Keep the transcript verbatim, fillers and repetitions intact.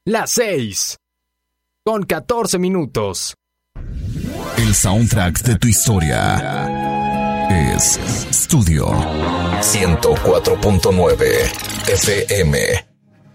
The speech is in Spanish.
Las seis, con catorce minutos. El soundtrack de tu historia es Studio ciento cuatro punto nueve F M.